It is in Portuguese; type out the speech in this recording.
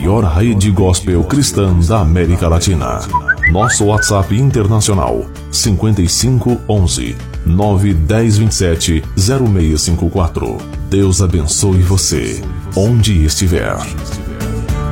maior rede gospel cristã da América Latina. Nosso WhatsApp internacional 5511 91027 0654. Deus abençoe você, onde estiver.